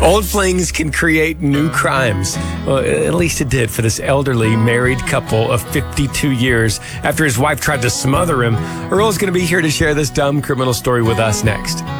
Old flings can create new crimes. Well, at least it did for this elderly married couple of 52 years after his wife tried to smother him. Earl's going to be here to share this dumb criminal story with us next.